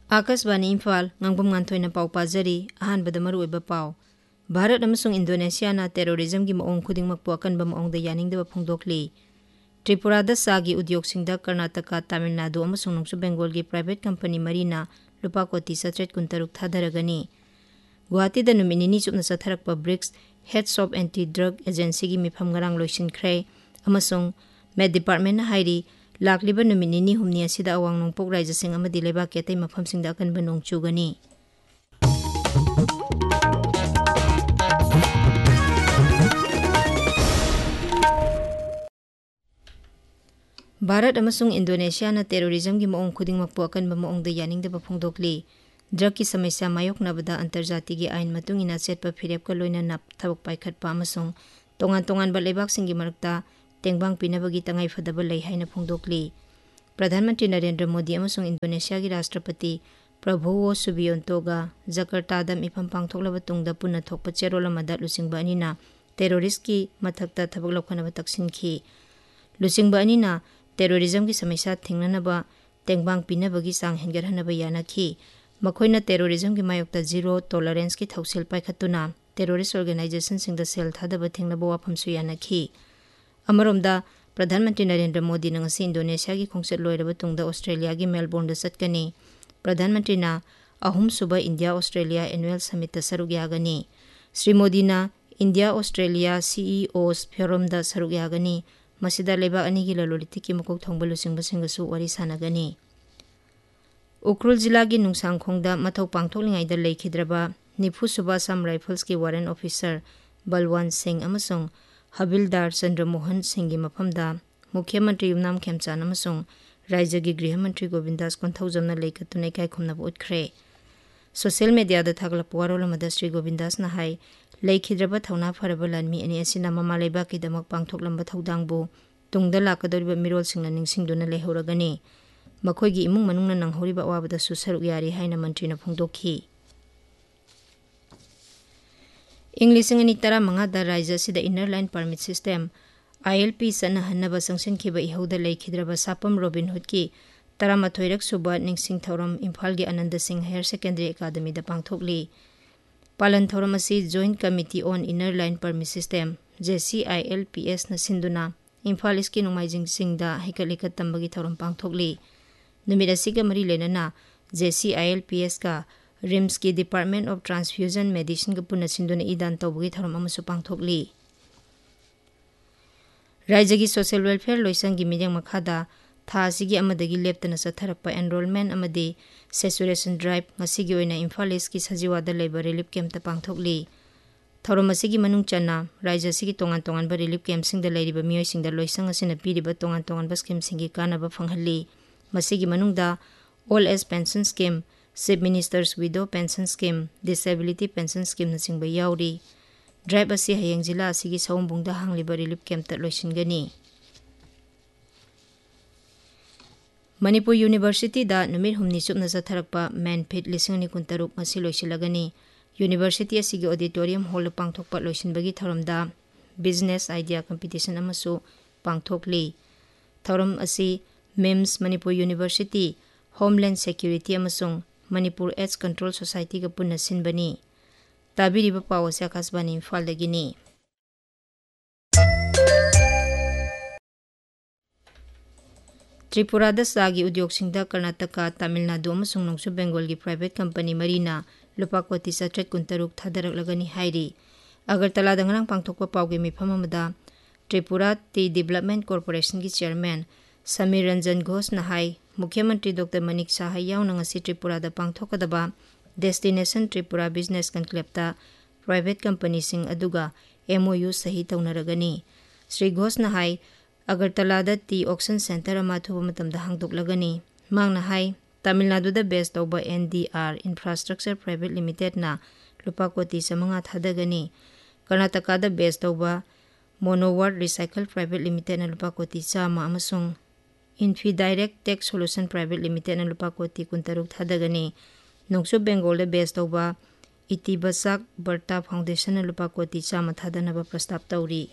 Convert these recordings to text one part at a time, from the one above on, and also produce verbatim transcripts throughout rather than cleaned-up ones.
Akashvani Imphal ngangbam nganthoi na pau pajari ahan bada maru oiba pau Bharat amasung Indonesia na terrorism gi maong khuding mak po akan ba maong da yaning da phongdokli Tripura da sagi udyog singda Karnataka Tamil Nadu amasung nungsu Bengal gi private company marina lupa koti satret kuntaruk thadaragani Guwahati da numini ni chupna satharak pa BRICS Heads of Anti-Drug Agency gi mifam ngarang loisin khre amasung Med Department na hairi lakliba numini ni humni asida awang nungpok raija sing amadi leba ketay mafam singda akan ba nung chugani Bharat amasung Indonesia na terrorism gi maong khuding makpo akan ba maong da yaning da ba phongdokli drug ki samesya mayok na bada antarjati gi ain matung ina set pa phirep ka loina nap thabak paikhat pa amasung tongan tongan ba lebak sing gi marakta tengbang pinabagi tangai fadaba lei haina phongdokli Pradhan Mantri Narendra Modi amasung Indonesia gi Rashtrapati Prabowo Subianto ga Jakarta da mifam pangthoklaba tungda punna thokpa cherol amada lusingba anina terrorist ki mathakta thabak lokhana ba taksinki lusingba anina terrorism ki samesya thingnanaba tengbang pinabagi sang hengarhanaba yanaki makhoina terrorism ki mayokta zero tolerance ki thausil paikhatuna terrorist organization singda sel thadaba thingnaba wafam su yanaki Amaromda Pradhan Mantri Narendra Modi na ngasi Indonesia gi khongset loiraba tungda Australia gi Melbourne da satkani Pradhan Mantri na ahum suba India Australia annual summit ta saruk yagani Sri Modi na India Australia C E Os Forum da saruk yagani masida leba ani gi laloliti ki mukok thongbalu singba singasu wari sanagani Ukrul jila gi nungsangkhongda mathau pangthoklingai da leikhidraba nifu suba Assam Rifles ki warrant officer Balwan Singh amasung Habildar Chandra Mohan Singh gi mafamda Mukhyamantri Yumnam Khemchan amasung Raija gi Griha Mantri Govindas Konthaujamna leikatune kai khumnaba utkre Social media da thaglap warol amada Sri Govindas na hai leikhidraba thauna faraba lanmi ani asina mama leba ki damak pangthoklamba thaudangbu tungda lakadoriba mirol singna ningsingduna lehoragani makhoi gi imung manungna nanghoriba awabada su saruk yari haina mantri na phongdokhi English ngani tara manga da raija sida inner line permit system I L P sana hanaba sangsin khiba ihauda leikhidraba sapam Robin Hood ki tara mathoirak suba ningsing thoram Imphal gi Ananda Singh Higher Secondary Academy da pangthokli Palan thoram asi Joint Committee on Inner Line Permit System J C I L P S na sinduna Imphal iski numaijing singda hikalikat tambagi thoram pangthokli numira siga mari lenana J C I L P S ka R I M S ki Department of Transfusion Medicine ka puna sinduna idan tawbagi thoram amasu pangthokli Raijagi Social Welfare Loisang gi midang makhada tha asigi amadagi leptana satharakpa enrollment amadi saturation drive ngasigi oina Imphal East ki sajiwada leba relief camp ta pangthokli thoram asigi manung chana raija sigi tongan tongan ba relief camp sing da leiriba miyoi sing da loisang asina piriba tongan tongan ba scheme singi kanaba phanghalli masigi manungda All Age Pension Scheme Chief Minister's Widow Pension Scheme Disability Pension Scheme na singba yauri drive asi hayang jila asigi saumbungda hangliba relief camp ta loisingani Manipur University da numit humni chupna satharakpa Manpit lisingani kuntaruk ngasi loisilagani University asigi auditorium hall pangthokpa loisinbagi thoramda business idea competition amasu pangthokli thoram asi M I M S Manipur University Homeland Security amasung Manipur AIDS Control Society ga punna sinbani tabiriba pawase akasbani Imphal dagini Tripura da sagi udyog singda Karnataka Tamil Nadu amasung nungsu Bengal gi private company marina lupa koti satret kuntaruk thadaraklagani hairi Agartala da ngarang pangthokpa pawgi mifam amada Tripura Tea Development Corporation gi chairman Samir Ranjan Ghosh na hai Mukhyamantri Doctor Manik Saha yauna ngasi Tripura da pangthokadaba Destination Tripura Business Conclave ta private company sing aduga M O U sahi taunaragani Sri Ghosh na hai Agartala da tea auction center ama thuba matamda hangdoklagani mangna hai Tamil Nadu da based over N D R Infrastructure Private Limited na lupa koti samanga thadagani Karnataka da based over Monoward Recycle Private Limited na lupa koti sama amasung Infi Direct Tech Solution Private Limited na lupa koti kuntaruk thadagani nungsu Bengal da based over Itibasak Berta Foundation na lupa koti sama thadanaba prastab tauri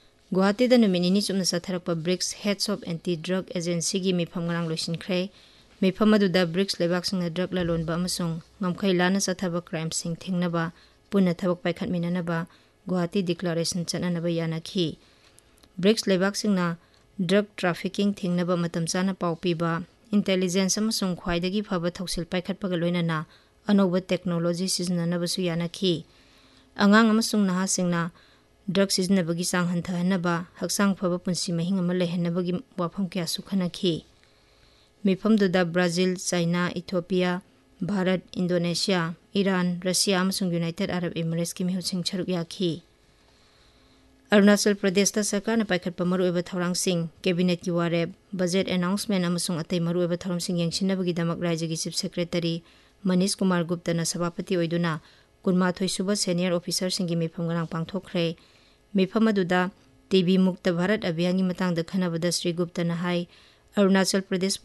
Guwahati da numini chumna satharakpa BRICS Heads of Anti-Drug Agency gi mifam ngarang loisinkhre ꯃꯤꯐꯝ ꯑꯗꯨꯗ bricks ꯂꯩꯕꯥꯛꯁꯤꯡꯅ drug ꯂꯂꯣꯟꯕ ꯑꯃꯁꯨꯡ ꯉꯝꯈꯩ ꯂꯥꯟꯅ ꯆꯠꯊꯕ ꯀ꯭ꯔꯥꯏꯝꯁꯤꯡ ꯊꯤꯡꯅꯕ ꯄꯨꯟꯅ ꯊꯕꯛ ꯄꯥꯏꯈꯠꯃꯤꯟꯅꯅꯕ Guwahati declaration ꯆꯠꯅꯅꯕ ꯌꯥꯅꯈꯤ꯫ Bricks ꯂꯩꯕꯥꯛꯁꯤꯡꯅ drug ꯇ꯭ꯔꯥꯐꯤꯀꯤꯡ ꯊꯤꯡꯅꯕ ꯃꯇꯝ ꯆꯥꯅ ꯄꯥꯎ ꯄꯤꯕ, ꯏꯟꯇꯦꯂꯤꯖꯦꯟꯁ ꯑꯃꯁꯨꯡ ꯈ꯭ꯋꯥꯏꯗꯒꯤ ꯐꯕ ꯊꯧꯁꯤꯜ ꯄꯥꯏꯈꯠꯄꯒ ꯂꯣꯏꯅꯅ ꯑꯅꯧꯕ ꯇꯦꯛꯅꯣꯂꯣꯖꯤ ꯁꯤꯖꯤꯟꯅꯅꯕꯁꯨ ꯌꯥꯅꯈꯤ꯫ ꯑꯉꯥꯡ ꯑꯃꯁꯨꯡ ꯅꯍꯥꯁꯤꯡꯅ ꯗ꯭ꯔꯒ ꯁꯤꯖꯤꯟꯅꯕꯒꯤ ꯆꯥꯡ ꯍꯟꯊꯍꯟꯅꯕ, ꯍꯛꯆꯥꯡ ꯐꯕ ꯄꯨꯟꯁꯤ ꯃꯍꯤꯡ ꯑꯃ ꯂꯩꯍꯟꯅꯕꯒꯤ ꯋꯥꯐꯝ ꯀꯌꯥꯁꯨ ꯈꯟꯅꯈꯤ꯫ ꯃꯤꯐꯝꯗꯨꯗ Brazil, China, Ethiopia, Bharat, Indonesia, Iran, Russia ꯑꯃꯁꯨꯡ ꯌꯨꯅꯥꯏꯇꯦꯗ ꯑꯔꯕ ꯏꯃꯤꯔꯦꯠꯁꯀꯤ ꯃꯤꯍꯨꯠꯁꯤꯡ ꯁꯔꯨꯛ ꯌꯥꯈꯤ꯫ ꯑꯔꯨꯅꯥꯆꯜ ꯄ꯭ꯔꯗꯦꯁꯇ ꯁꯔꯀꯥꯔꯅ ꯄꯥꯏꯈꯠꯄ ꯃꯔꯨꯑꯣꯏꯕ ꯊꯧꯔꯥꯡꯁꯤꯡ, ꯀꯦꯕꯤꯅꯦꯠꯀꯤ ꯋꯥꯔꯦꯞ, ꯕꯖꯦꯠ ꯑꯦꯅꯥꯎꯟꯁꯃꯦꯟ ꯑꯃꯁꯨꯡ ꯑꯇꯩ ꯃꯔꯨꯑꯣꯏꯕ ꯊꯧꯔꯝꯁꯤꯡ ꯌꯦꯡꯁꯤꯟꯅꯕꯒꯤꯗꯃꯛ ꯔꯥꯖ꯭ꯌꯒꯤ ꯆꯤꯐ ꯁꯦꯀ꯭ꯔꯦꯇꯔꯤ ꯃꯅꯤꯁ ꯀꯨꯃꯥꯔ ꯒꯨꯞꯇꯅ ꯁꯚꯥꯄꯇꯤ ꯑꯣꯏꯗꯨꯅ ꯀꯨꯟꯃꯥꯊꯣꯏ ꯁꯨꯕ ꯁꯦꯅꯤꯌꯔ ꯑꯣꯐꯤꯁꯥꯔꯁꯤꯡꯒꯤ ꯃꯤꯐꯝ ꯉꯔꯥꯡ ꯄꯥꯡꯊꯣꯛꯈ꯭ꯔꯦ꯫ ꯃꯤꯐꯝ ꯑꯗꯨꯗ ꯇꯤ ꯕꯤ ꯃꯨꯛꯇ ꯚꯥꯔꯠ ꯑꯚꯤꯌꯥꯟꯒꯤ ꯃꯇꯥꯡꯗ ꯈꯟꯅꯕꯗ ꯁ꯭ꯔꯤ ꯒꯨꯞꯇꯅ ꯍꯥꯏ ꯑꯔꯨꯅꯥꯆꯜ ꯄ꯭ꯔꯗꯦꯁꯄꯨ